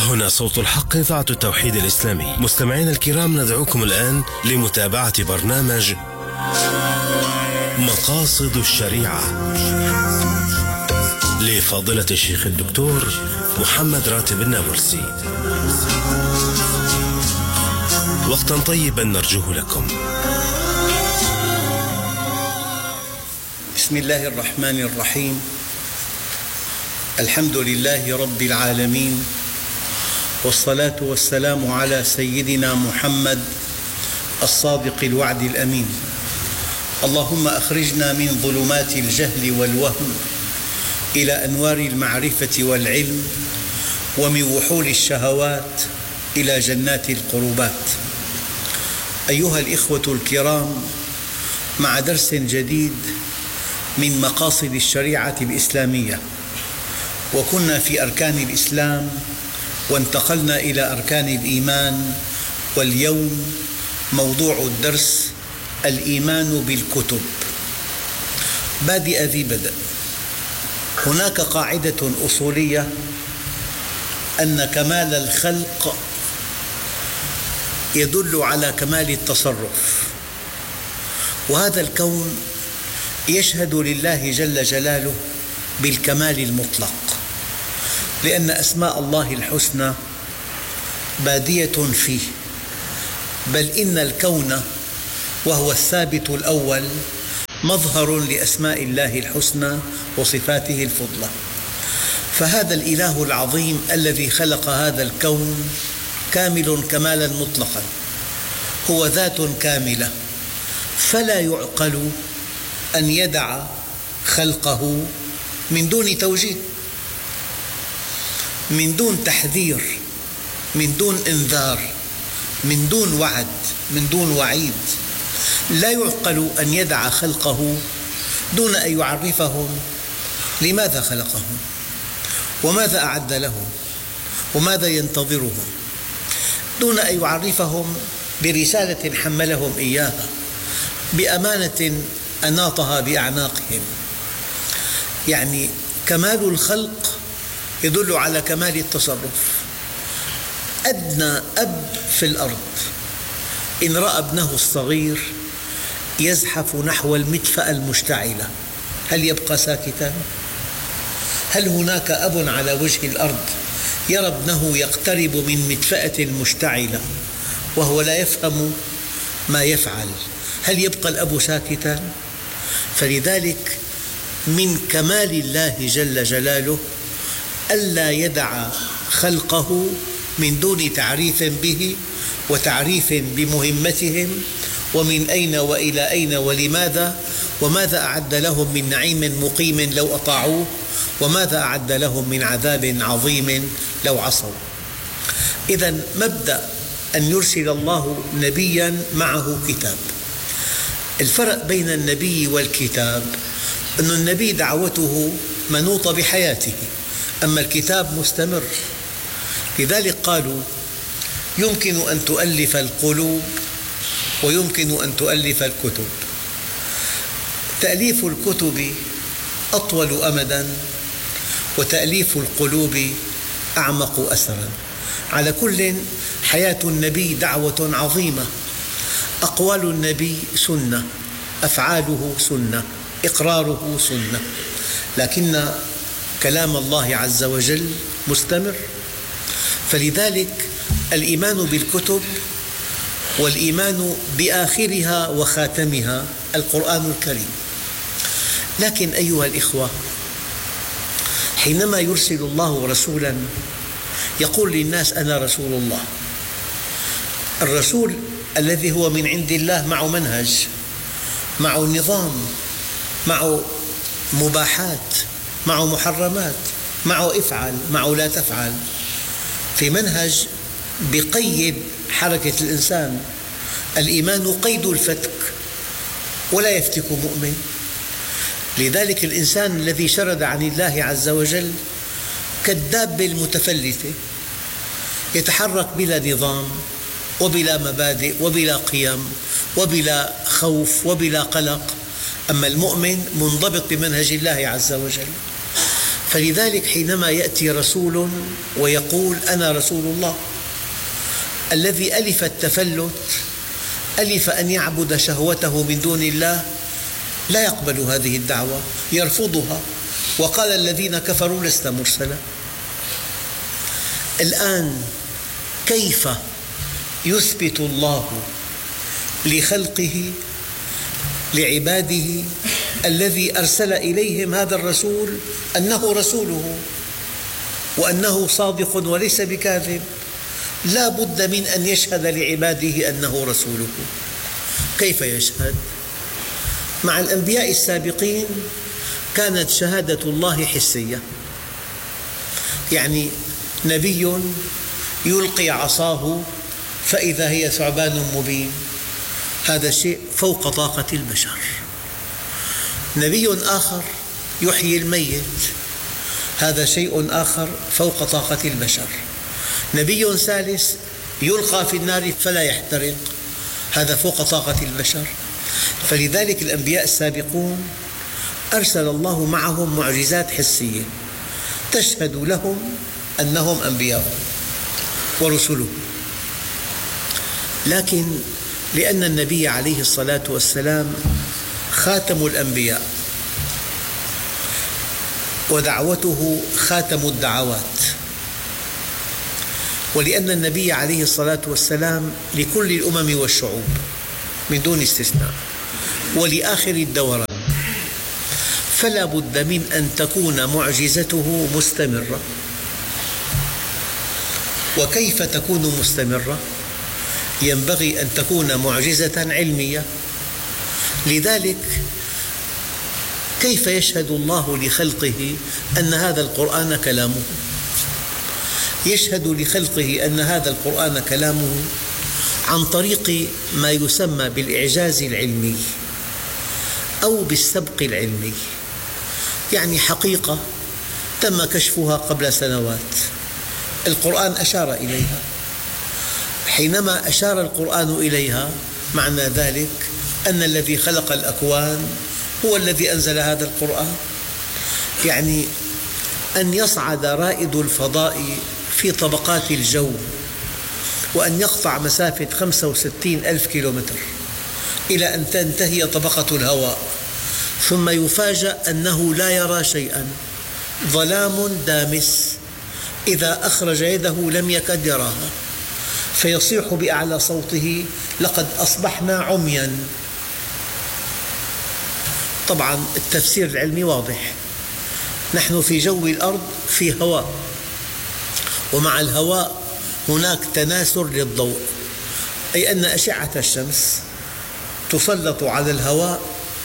هنا صوت الحق، إذاعة التوحيد الإسلامي. مستمعينا الكرام، ندعوكم الآن لمتابعة برنامج مقاصد الشريعة لفضيلة الشيخ الدكتور محمد راتب النابلسي. وقتا طيبا نرجوه لكم. بسم الله الرحمن الرحيم. الحمد لله رب العالمين، والصلاة والسلام على سيدنا محمد الصادق الوعد الأمين. اللهم أخرجنا من ظلمات الجهل والوهم إلى أنوار المعرفة والعلم، ومن وحول الشهوات إلى جنات القربات. أيها الإخوة الكرام، مع درس جديد من مقاصد الشريعة الإسلامية، وكنا في أركان الإسلام وانتقلنا إلى أركان الإيمان، واليوم موضوع الدرس الإيمان بالكتب. بادئ ذي بدء، هناك قاعدة أصولية أن كمال الخلق يدل على كمال التصرف، وهذا الكون يشهد لله جل جلاله بالكمال المطلق، لأن أسماء الله الحسنى بادية فيه، بل إن الكون وهو الثابت الأول مظهر لأسماء الله الحسنى وصفاته الفضلى. فهذا الإله العظيم الذي خلق هذا الكون كامل كمالا مطلقا، هو ذات كاملة، فلا يعقل أن يدع خلقه من دون توجيه، من دون تحذير، من دون إنذار، من دون وعد، من دون وعيد. لا يعقل أن يدع خلقه دون أن يعرفهم لماذا خلقهم، وماذا أعد لهم، وماذا ينتظرهم، دون أن يعرفهم برسالة حملهم إياها، بأمانة أناطها بأعناقهم. يعني كمال الخلق يدل على كمال التصرف. أدنى أب في الأرض إن رأى ابنه الصغير يزحف نحو المدفأة المشتعلة، هل يبقى ساكتاً؟ هل هناك أب على وجه الأرض يرى ابنه يقترب من مدفأة مشتعلة وهو لا يفهم ما يفعل؟ هل يبقى الأب ساكتاً؟ فلذلك من كمال الله جل جلاله ألا يدع خلقه من دون تعريف به وتعريف بمهمتهم، ومن أين وإلى أين ولماذا، وماذا أعد لهم من نعيم مقيم لو أطاعوه، وماذا أعد لهم من عذاب عظيم لو عصوا. إذن مبدأ أن يرسل الله نبياً معه كتاب. الفرق بين النبي والكتاب أن النبي دعوته منوطة بحياته، أما الكتاب مستمر. لذلك قالوا يمكن أن تؤلف القلوب ويمكن أن تؤلف الكتب. تأليف الكتب أطول أمداً، وتأليف القلوب أعمق أثراً. على كل، حياة النبي دعوة عظيمة، أقوال النبي سنة، أفعاله سنة، إقراره سنة، لكن كلام الله عز وجل مستمر. فلذلك الإيمان بالكتب والإيمان بآخرها وخاتمها القرآن الكريم. لكن أيها الإخوة، حينما يرسل الله رسولاً يقول للناس أنا رسول الله، الرسول الذي هو من عند الله معه منهج، معه نظام، معه مباحات، معه محرمات، معه افعل، معه لا تفعل، في منهج بقيد حركة الإنسان. الإيمان قيد الفتك، ولا يفتك مؤمن. لذلك الإنسان الذي شرد عن الله عز وجل كالدابة المتفلتة، يتحرك بلا نظام وبلا مبادئ وبلا قيم وبلا خوف وبلا قلق. أما المؤمن منضبط بمنهج الله عز وجل. فلذلك حينما يأتي رسول ويقول أنا رسول الله، الذي ألف التفلت، ألف أن يعبد شهوته من دون الله، لا يقبل هذه الدعوة، يرفضها، وقال الذين كفروا لست مرسلا. الآن كيف يثبت الله لخلقه لعباده الذي أرسل إليهم هذا الرسول أنه رسوله وأنه صادق وليس بكاذب؟ لا بد من أن يشهد لعباده أنه رسوله. كيف يشهد؟ مع الأنبياء السابقين كانت شهادة الله حسية، يعني نبي يلقي عصاه فإذا هي ثعبان مبين، هذا شيء فوق طاقة البشر. نبي آخر يحيي الميت، هذا شيء آخر فوق طاقة البشر. نبي ثالث يلقى في النار فلا يحترق، هذا فوق طاقة البشر. فلذلك الأنبياء السابقون أرسل الله معهم معجزات حسية تشهد لهم أنهم أنبياء ورسله. لكن لأن النبي عليه الصلاة والسلام خاتم الأنبياء ودعوته خاتم الدعوات، ولأن النبي عليه الصلاة والسلام لكل الأمم والشعوب من دون استثناء ولآخر الدوران، فلا بد من أن تكون معجزته مستمرة. وكيف تكون مستمرة؟ ينبغي أن تكون معجزة علمية. لذلك كيف يشهد الله لخلقه أن هذا القرآن كلامه؟ يشهد لخلقه أن هذا القرآن كلامه عن طريق ما يسمى بالإعجاز العلمي أو بالسبق العلمي، يعني حقيقة تم كشفها قبل سنوات، القرآن أشار إليها. حينما أشار القرآن إليها معنى ذلك أن الذي خلق الأكوان هو الذي أنزل هذا القرآن. يعني أن يصعد رائد الفضاء في طبقات الجو وأن يقطع مسافة 65,000 كيلومتر إلى أن تنتهي طبقة الهواء، ثم يفاجأ أنه لا يرى شيئا، ظلام دامس، إذا أخرج يده لم يكد يراها، فيصيح بأعلى صوته: لقد أصبحنا عميا. طبعا التفسير العلمي واضح، نحن في جو الأرض في هواء، ومع الهواء هناك تناثر للضوء، أي أن أشعة الشمس تسلط على الهواء،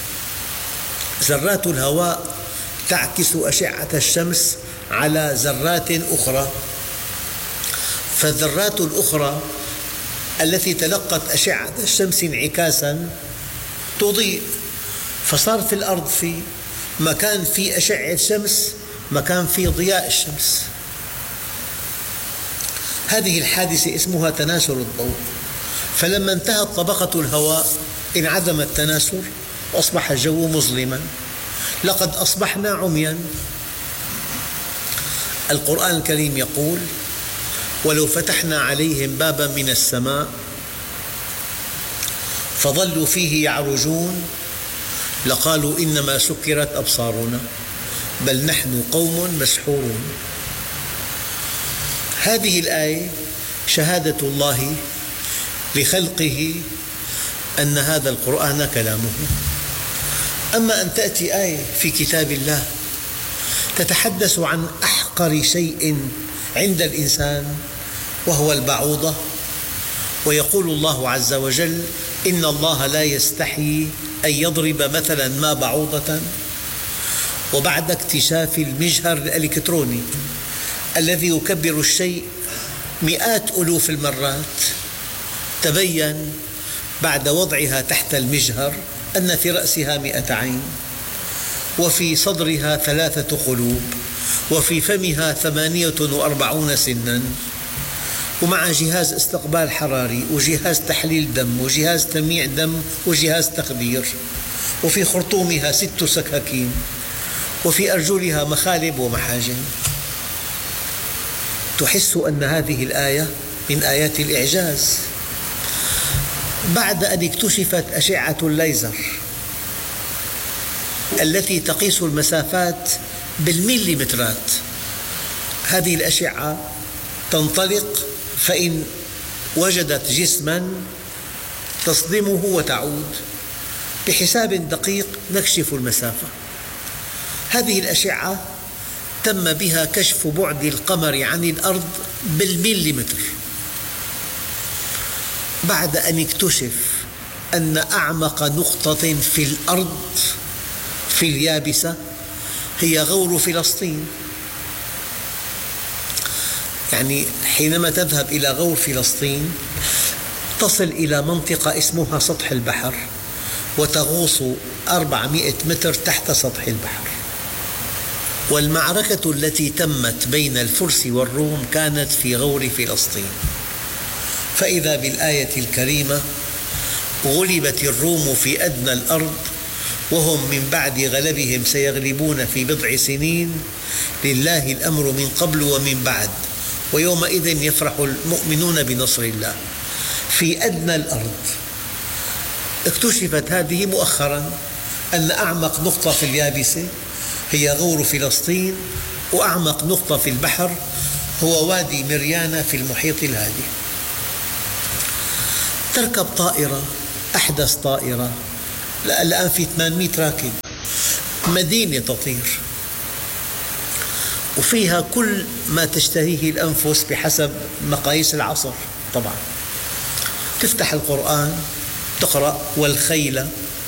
ذرات الهواء تعكس أشعة الشمس على ذرات أخرى، فالذرات الأخرى التي تلقت أشعة الشمس انعكاسا تضيء، فصار في الأرض في مكان في أشعة الشمس مكان في ضياء الشمس. هذه الحادثة اسمها تناثر الضوء. فلما انتهت طبقة الهواء انعدم التناثر وأصبح الجو مظلما، لقد أصبحنا عميا. القرآن الكريم يقول: ولو فتحنا عليهم بابا من السماء فظلوا فيه يعرجون لقالوا إنما سكرت أبصارنا بل نحن قوم مسحورون. هذه الآية شهادة الله لخلقه أن هذا القرآن كلامه. أما أن تأتي آية في كتاب الله تتحدث عن أحقر شيء عند الإنسان وهو البعوضة، ويقول الله عز وجل: إن الله لا يستحيي أن يضرب مثلا ما بعوضة، وبعد اكتشاف المجهر الإلكتروني الذي يكبر الشيء مئات ألوف المرات، تبين بعد وضعها تحت المجهر أن في رأسها 100 عين، وفي صدرها 3 قلوب، وفي فمها 48 سنا، ومع جهاز استقبال حراري وجهاز تحليل دم وجهاز تمييع دم وجهاز تخدير، وفي خرطومها 6 سكاكين، وفي أرجلها مخالب ومحاجن. تحس أن هذه الآية من آيات الإعجاز. بعد أن اكتشفت أشعة الليزر التي تقيس المسافات بالمليمترات، هذه الأشعة تنطلق، فإن وجدت جسما تصدمه وتعود، بحساب دقيق نكشف المسافة. هذه الأشعة تم بها كشف بعد القمر عن الأرض بالمليمتر. بعد أن اكتشف أن أعمق نقطة في الأرض في اليابسة هي غور فلسطين. يعني حينما تذهب إلى غور فلسطين تصل إلى منطقة اسمها سطح البحر، وتغوص 400 متر تحت سطح البحر. والمعركة التي تمت بين الفرس والروم كانت في غور فلسطين. فإذا بالآية الكريمة: غلبت الروم في أدنى الأرض وهم من بعد غلبهم سيغلبون في بضع سنين، لله الأمر من قبل ومن بعد، ويومئذ يفرح المؤمنون بنصر الله. في أدنى الأرض. اكتشفت هذه مؤخرا أن أعمق نقطة في اليابسة هي غور فلسطين، وأعمق نقطة في البحر هو وادي مريانا في المحيط الهادي. تركب طائرة، أحدث طائرة، الآن في 800 راكب، مدينة تطير، وفيها كل ما تشتهيه الأنفس بحسب مقاييس العصر. طبعا تفتح القرآن تقرأ: والخيل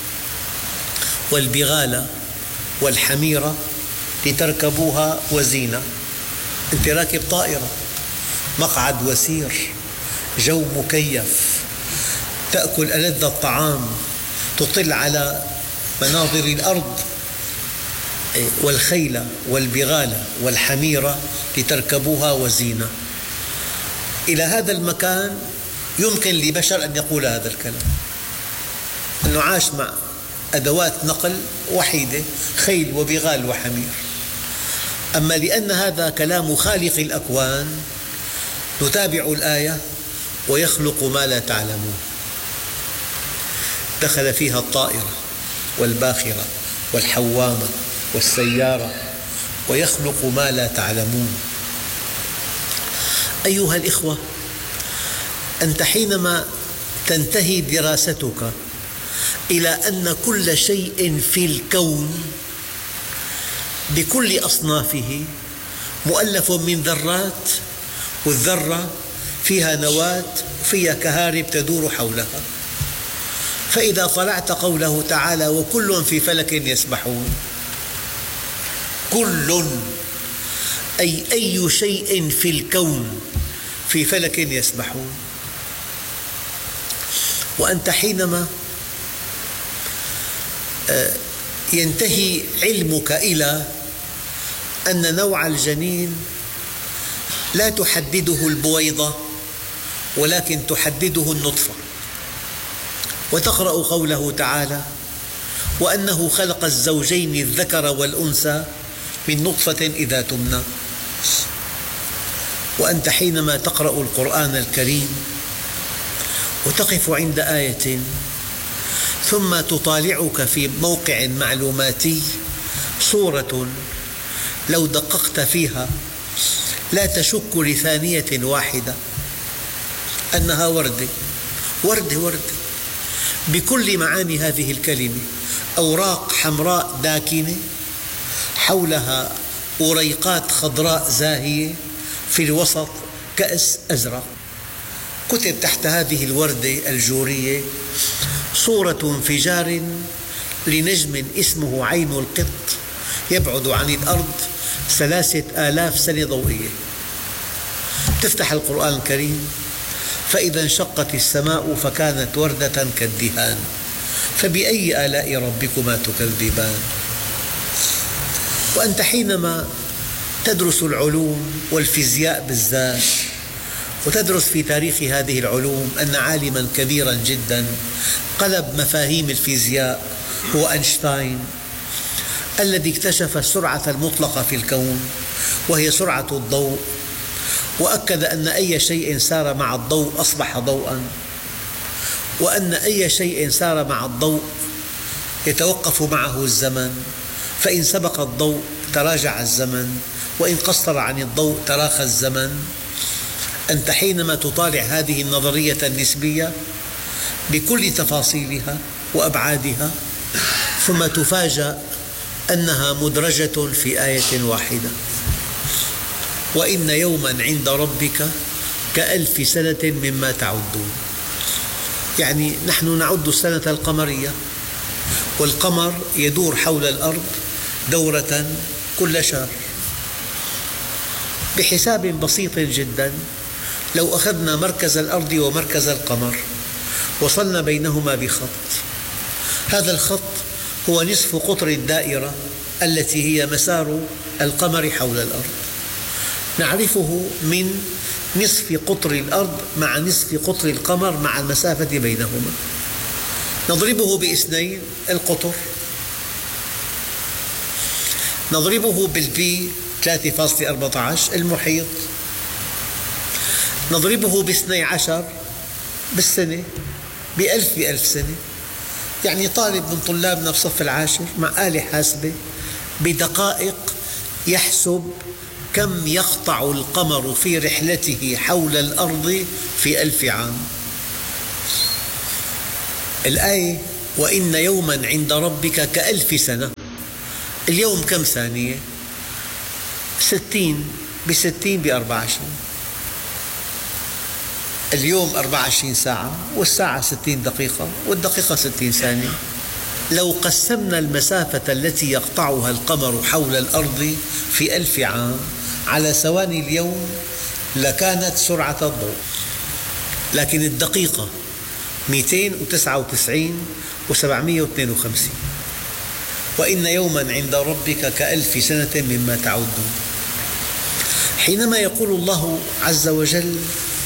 والبغال والحمير لتركبوها وزينة. أنت راكب طائرة، مقعد وسير، جو مكيف، تأكل ألذ الطعام، تطل على مناظر الأرض. والخيل والبغال والحمير لتركبوها وزينة. إلى هذا المكان يمكن لبشر أن يقول هذا الكلام، أنه عاش مع أدوات نقل وحيدة، خيل وبغال وحمير. أما لأن هذا كلام خالق الأكوان نتابع الآية: ويخلق ما لا تعلمون. دخل فيها الطائرة والباخرة والحوامة والسيارة، ويخلق ما لا تعلمون. أيها الإخوة، أنت حينما تنتهي دراستك إلى أن كل شيء في الكون بكل أصنافه مؤلف من ذرات، والذرة فيها نواة وفيها كهارب تدور حولها. فإذا طلعت قوله تعالى: وكل في فلك يسبحون، كل أي شيء في الكون في فلك يسبحون. وأنت حينما ينتهي علمك إلى أن نوع الجنين لا تحدده البويضة ولكن تحدده النطفة، وتقرأ قوله تعالى: وأنه خلق الزوجين الذكر والأنثى من نطفة إذا تمنى. وأنت حينما تقرأ القرآن الكريم وتقف عند آية ثم تطالعك في موقع معلوماتي صورة لو دققت فيها لا تشك لثانية واحدة أنها وردة وردة وردة بكل معاني هذه الكلمة، أوراق حمراء داكنة، حولها أريقات خضراء زاهية، في الوسط كأس أزرق. كتب تحت هذه الوردة الجورية: صورة انفجار لنجم اسمه عين القط يبعد عن الأرض 3000 سنة ضوئية. تفتح القرآن الكريم: فإذا انشقت السماء فكانت وردة كالدهان فبأي آلاء ربكما تكذبان. وأنت حينما تدرس العلوم والفيزياء بالذات وتدرس في تاريخ هذه العلوم أن عالماً كبيراً جداً قلب مفاهيم الفيزياء هو أينشتاين، الذي اكتشف السرعة المطلقة في الكون وهي سرعة الضوء، وأكد أن أي شيء سار مع الضوء أصبح ضوءا، وأن أي شيء سار مع الضوء يتوقف معه الزمن، فإن سبق الضوء تراجع الزمن، وإن قصر عن الضوء تراخى الزمن. أنت حينما تطالع هذه النظرية النسبية بكل تفاصيلها وأبعادها ثم تفاجأ أنها مدرجة في آية واحدة: وإن يوما عند ربك كألف سنة مما تعدون. يعني نحن نعد السنة القمرية، والقمر يدور حول الأرض دورة كل شهر. بحساب بسيط جدا، لو أخذنا مركز الأرض ومركز القمر وصلنا بينهما بخط، هذا الخط هو نصف قطر الدائرة التي هي مسار القمر حول الأرض، نعرفه من نصف قطر الأرض مع نصف قطر القمر مع المسافة بينهما، نضربه باثنين القطر، نضربه بالبي 3.14 المحيط، نضربه ب12 بالسنة ب1000 سنة. يعني طالب من طلابنا بصف العاشر مع آلة حاسبة بدقائق يحسب كم يقطع القمر في رحلته حول الأرض في 1000 عام. الآية وإن يوما عند ربك كألف سنة، اليوم كم ثانية؟ 60 ب60 ب24، اليوم 24 ساعة، والساعة 60 دقيقة، والدقيقة 60 ثانية. لو قسمنا المسافة التي يقطعها القمر حول الأرض في 1000 عام على ثواني اليوم لكانت سرعة الضوء، لكن الدقيقة 299 و752. وإن يوما عند ربك كألف سنة مما تعدون. حينما يقول الله عز وجل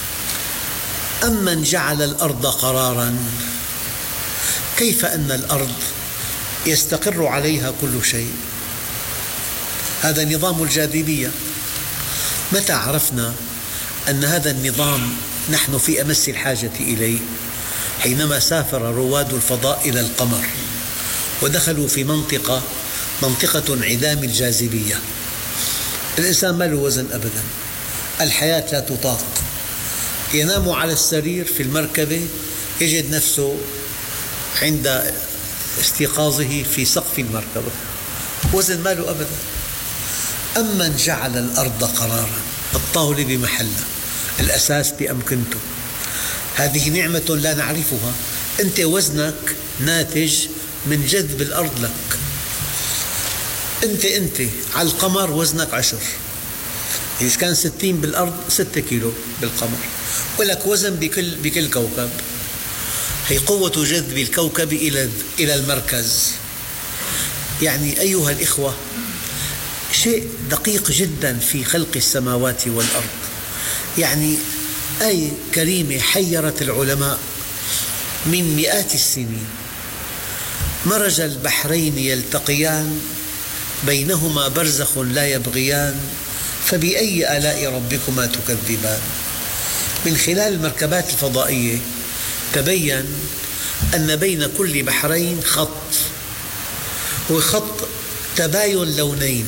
أمن جعل الأرض قرارا، كيف أن الأرض يستقر عليها كل شيء؟ هذا نظام الجاذبية. متى عرفنا أن هذا النظام نحن في أمس الحاجة إليه؟ حينما سافر رواد الفضاء إلى القمر ودخلوا في منطقة انعدام الجاذبية. الإنسان ما له وزن أبدا، الحياة لا تطاق، ينام على السرير في المركبة يجد نفسه عند استيقاظه في سقف المركبة، وزن ما له أبدا. أمن جعل الأرض قرارا، الطاولة بمحلها، الأساس بأمكنته، هذه نعمة لا نعرفها. أنت وزنك ناتج من جذب الأرض لك. أنت على القمر وزنك 10، إذا كان 60 بالأرض 6 كيلو بالقمر، ولك وزن بكل كوكب. هي قوة جذب الكوكب إلى المركز. يعني أيها الإخوة، شيء دقيق جدا في خلق السماوات والأرض. يعني آية كريمة حيرت العلماء من مئات السنين. مرج البحرين يلتقيان بينهما برزخ لا يبغيان فبأي آلاء ربكما تكذبان. من خلال المركبات الفضائية تبين أن بين كل بحرين خط، هو خط تباين لونين.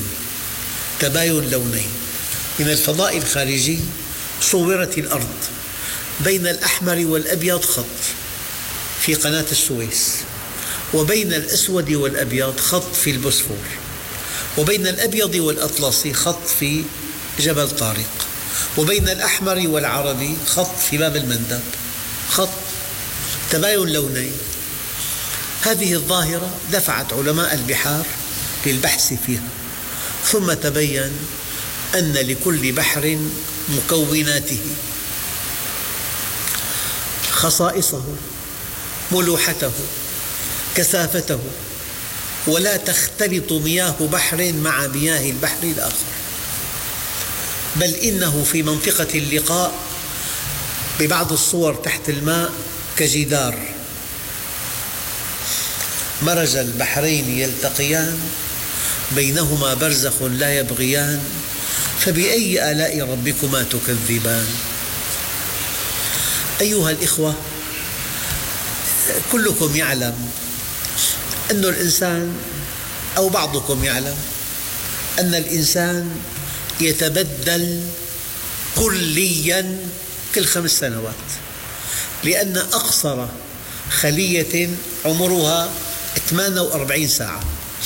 من الفضاء الخارجي صورت الأرض، بين الأحمر والأبيض خط في قناة السويس، وبين الأسود والأبيض خط في البوسفور، وبين الأبيض والأطلسي خط في جبل طارق، وبين الأحمر والعربي خط في باب المندب، خط تباين لونين. هذه الظاهرة دفعت علماء البحار للبحث فيها، ثم تبين أن لكل بحر مكوناته، خصائصه، ملوحته، كثافته، ولا تختلط مياه بحر مع مياه البحر الآخر، بل إنه في منطقة اللقاء ببعض الصور تحت الماء كجدار. مرج البحرين يلتقيان بينهما برزخ لا يبغيان فبأي آلاء ربكما تكذبان. أيها الإخوة، كلكم يعلم أن الإنسان، أو بعضكم يعلم أن الإنسان يتبدل كلياً كل 5 سنوات، لأن أقصر خلية عمرها 48 ساعة.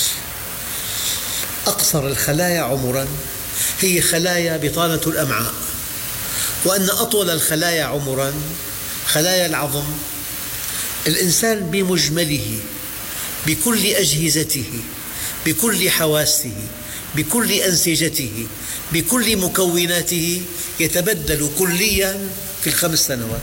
أقصر الخلايا عمراً هي خلايا بطانة الأمعاء، وأن أطول الخلايا عمراً خلايا العظم. الإنسان بمجمله بكل أجهزته، بكل حواسه، بكل أنسجته، بكل مكوناته يتبدل كلياً في 5 سنوات.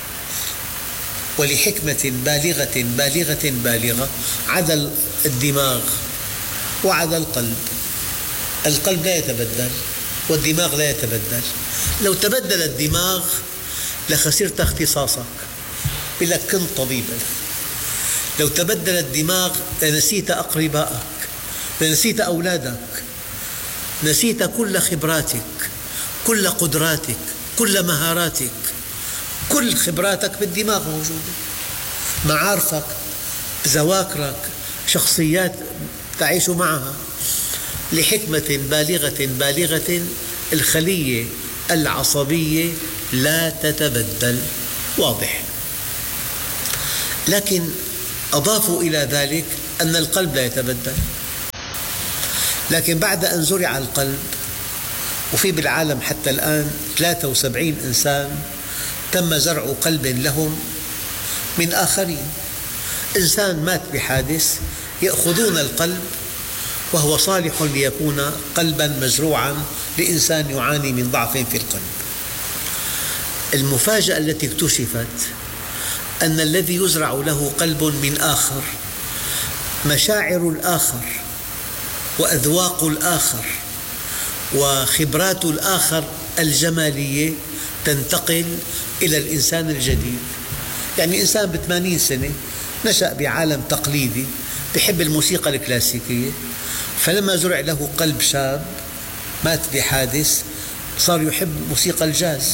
ولحكمة بالغة بالغة بالغة عدا الدماغ وعدا القلب. القلب لا يتبدل والدماغ لا يتبدل. لو تبدل الدماغ لخسرت اختصاصك، يقول لك كنت طبيبا. لو تبدل الدماغ لنسيت أقربائك، لنسيت أولادك، نسيت كل خبراتك، كل قدراتك، كل مهاراتك. كل خبراتك بالدماغ موجودة، معارفك، ذواكرك، شخصيات تعيش معها. لحكمة بالغة بالغة الخلية العصبية لا تتبدل. واضح. لكن أضافوا إلى ذلك أن القلب لا يتبدل. لكن بعد أن زرع القلب، وفي بالعالم حتى الآن 73 إنسان تم زرع قلب لهم من آخرين. إنسان مات بحادث يأخذون القلب وهو صالح ليكون قلبا مزروعا لإنسان يعاني من ضعف في القلب. المفاجأة التي اكتشفت أن الذي يزرع له قلب من آخر، مشاعر الآخر وأذواق الآخر وخبرات الآخر الجمالية تنتقل إلى الإنسان الجديد. يعني إنسان ب80 سنة نشأ بعالم تقليدي يحب الموسيقى الكلاسيكية، فلما زرع له قلب شاب مات بحادث صار يحب موسيقى الجاز.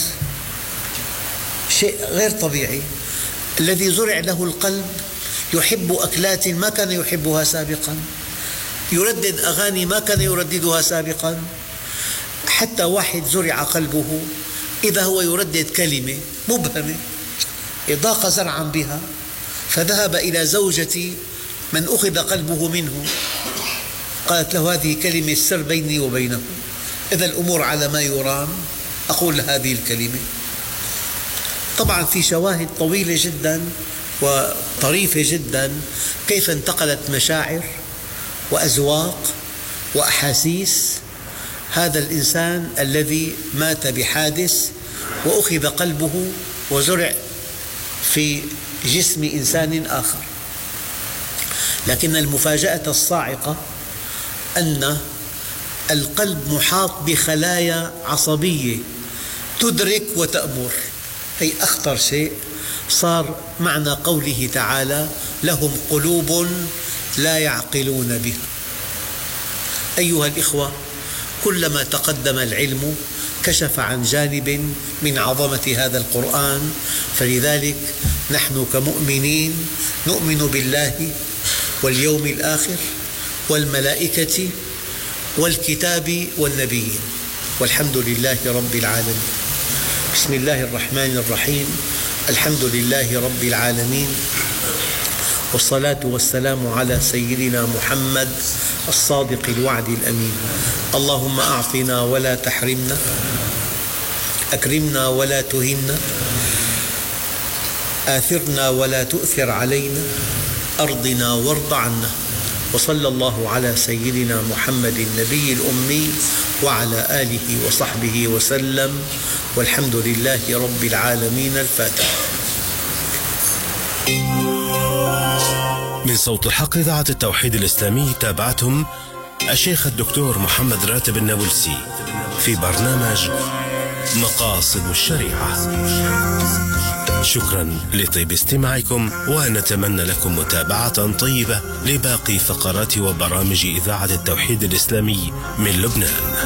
شيء غير طبيعي. الذي زرع له القلب يحب أكلات ما كان يحبها سابقا، يردد أغاني ما كان يرددها سابقا. حتى واحد زرع قلبه إذا هو يردد كلمة مبهمة ضاق زرعا بها، فذهب إلى زوجة من أخذ قلبه منه، قالت له هذه كلمة السر بيني وبينه، إذا الأمور على ما يرام أقول هذه الكلمة. طبعا في شواهد طويلة جدا وطريفة جدا كيف انتقلت مشاعر وأذواق وأحاسيس هذا الإنسان الذي مات بحادث وأخذ قلبه وزرع في جسم إنسان آخر. لكن المفاجأة الصاعقة أن القلب محاط بخلايا عصبية تدرك وتأمر. هي أخطر شيء صار معنى قوله تعالى لهم قلوب لا يعقلون بها. أيها الإخوة، كلما تقدم العلم كشف عن جانب من عظمة هذا القرآن. فلذلك نحن كمؤمنين نؤمن بالله واليوم الآخر والملائكة والكتاب والنبيين، والحمد لله رب العالمين. بسم الله الرحمن الرحيم. الحمد لله رب العالمين، والصلاة والسلام على سيدنا محمد الصادق الوعد الأمين. اللهم أعطنا ولا تحرمنا، أكرمنا ولا تهنا، آثرنا ولا تؤثر علينا، أرضنا وارض عنا. وصلى الله على سيدنا محمد النبي الأمي وعلى آله وصحبه وسلم، والحمد لله رب العالمين. الفاتحة. من صوت الحق إذاعة التوحيد الإسلامي تابعتم الشيخ الدكتور محمد راتب النابلسي في برنامج مقاصد الشريعة. شكرا لطيب استماعكم، ونتمنى لكم متابعة طيبة لباقي فقرات وبرامج إذاعة التوحيد الإسلامي من لبنان.